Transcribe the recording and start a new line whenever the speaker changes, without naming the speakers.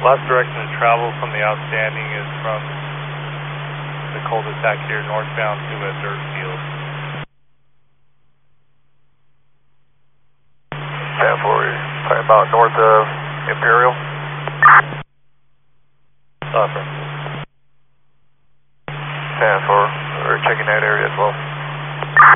Last direction of travel from the outstanding is from the cul-de-sac here northbound to a dirt field.
10-4, talking about north of Imperial.